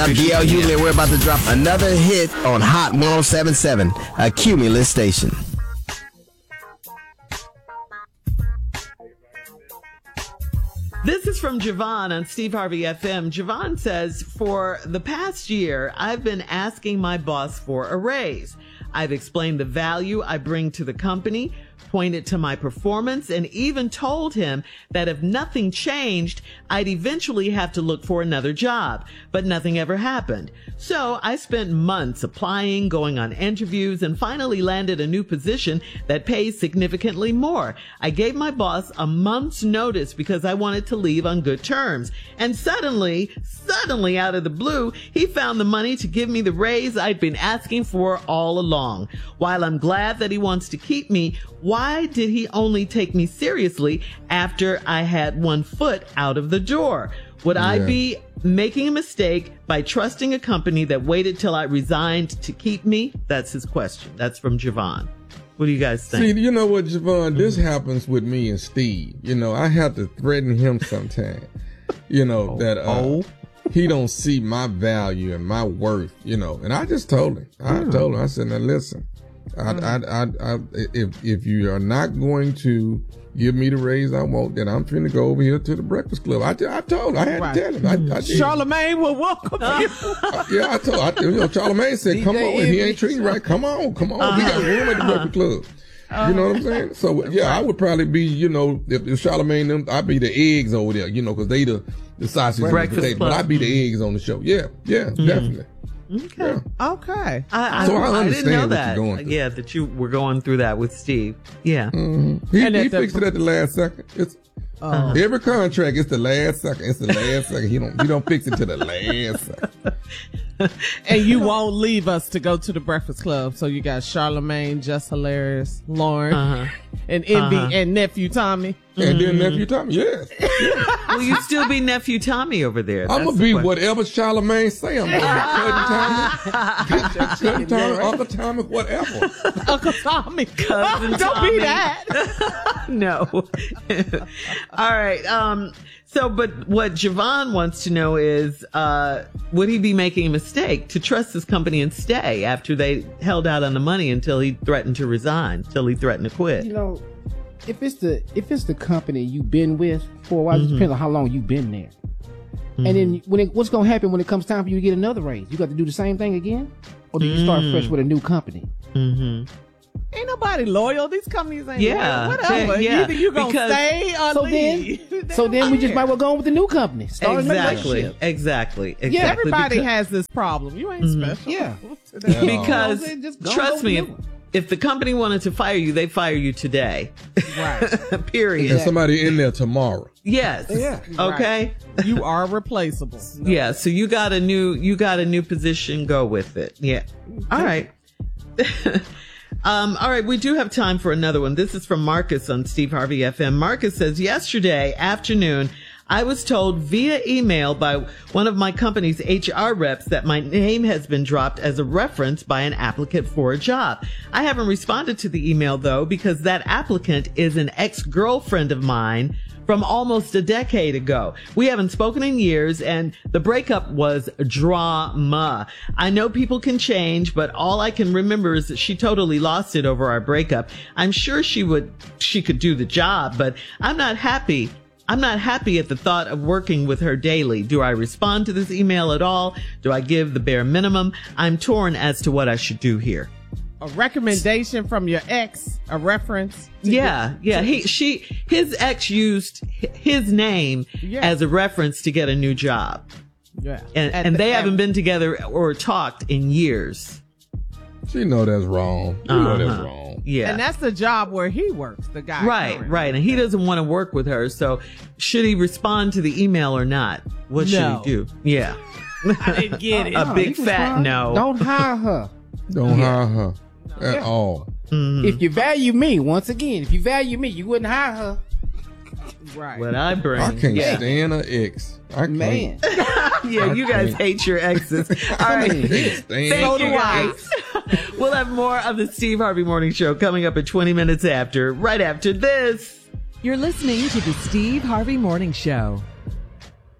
DL Hughley, we're about to drop another hit on Hot 107.7, a Cumulus station. This is from Javon on Steve Harvey FM. Javon says, for the past year, I've been asking my boss for a raise. I've explained the value I bring to the company, pointed to my performance, and even told him that if nothing changed, I'd eventually have to look for another job. But nothing ever happened. So I spent months applying, going on interviews, and finally landed a new position that pays significantly more. I gave my boss a month's notice because I wanted to leave on good terms. And suddenly, out of the blue, he found the money to give me the raise I'd been asking for all along. While I'm glad that he wants to keep me, why did he only take me seriously after I had one foot out of the door? Would I be making a mistake by trusting a company that waited till I resigned to keep me? That's his question. That's from Javon. What do you guys think? See, you know what, Javon? This happens with me and Steve. You know, I have to threaten him sometimes. You know, he don't see my value and my worth, you know. And I just told him. I said, now listen, if you are not going to give me the raise I want, then I'm finna go over here to the Breakfast Club. I told him. I had to tell him. I did. Charlamagne will welcome you. I told him. Charlamagne said, come on. If he ain't treating you right, come on. We got room at the Breakfast Club. You know what I'm saying? So, I would probably be, you know, if Charlamagne, I'd be the eggs over there, you know, because they the sausage and the potato. But I'd be the eggs on the show. Yeah, definitely. Okay. Yeah. Okay. I didn't know that. That you were going through that with Steve. Yeah. Mm-hmm. He fixed it at the last second. It's every contract. It's the last second. It's the last second. He don't fix it to the last second. And you won't leave us to go to the Breakfast Club. So you got Charlamagne, Just Hilarious, Lauren, and Envy, and Nephew Tommy. And then Nephew Tommy, yes. Will you still be Nephew Tommy over there? I'm going to be whatever Charlamagne say. I'm going to be Cousin Tommy, Uncle Tommy, whatever. Uncle Tommy. Cousin Don't Tommy. be that. No. All right. But what Javon wants to know is, would he be making a mistake to trust this company and stay after they held out on the money until he threatened to resign, till he threatened to quit? You know, if it's the company you've been with for a while, it depends on how long you've been there. And then what's going to happen when it comes time for you to get another raise? You got to do the same thing again? Or do you start fresh with a new company? Ain't nobody loyal. These companies ain't loyal. Whatever. Either you going to stay or leave. So then we just might well go on with the new company. Start Exactly. Yeah, everybody has this problem. You ain't special. Yeah. Because, trust me, if the company wanted to fire you, they fire you today. Right. Period. And somebody in there tomorrow. Yes. Yeah. Okay. Right. You are replaceable. Yeah. So you got a new position. Go with it. Yeah. All right. All right. We do have time for another one. This is from Marcus on Steve Harvey FM. Marcus says, yesterday afternoon, I was told via email by one of my company's HR reps that my name has been dropped as a reference by an applicant for a job. I haven't responded to the email, though, because that applicant is an ex-girlfriend of mine from almost a decade ago. We haven't spoken in years, and the breakup was drama. I know people can change, but all I can remember is that she totally lost it over our breakup. I'm sure she could do the job, but I'm not happy at the thought of working with her daily. Do I respond to this email at all? Do I give the bare minimum? I'm torn as to what I should do here. A recommendation from your ex, a reference. His ex used his name as a reference to get a new job. Yeah. And they haven't been together or talked in years. She know that's wrong. You know that's wrong. Yeah. And that's the job where he works, the guy. Right. And he doesn't want to work with her. So should he respond to the email or not? What should he do? Yeah. I didn't get it. A big fat no. Don't hire her. Don't hire her at all. Mm-hmm. If you value me, once again, if you value me, you wouldn't hire her. Right. What I bring. I can't stand an ex. Man. You guys hate your exes. All right. Thank you guys. We'll have more of the Steve Harvey Morning Show coming up at 20 minutes after, right after this. You're listening to the Steve Harvey Morning Show.